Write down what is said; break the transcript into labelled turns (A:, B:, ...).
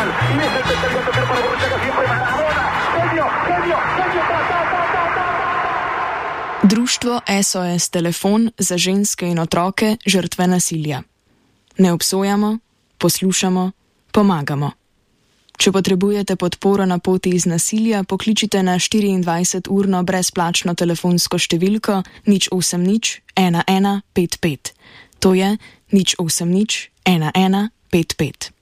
A: y es el tercero para Borruchaga, siempre Maradona. Genio,
B: Društvo SOS Telefon za ženske in otroke žrtve nasilja. Ne obsojamo, poslušamo, pomagamo. Če potrebujete podporo na poti iz nasilja, pokličite na 24-urno brezplačno telefonsko številko 080 1155. To je 080 1155.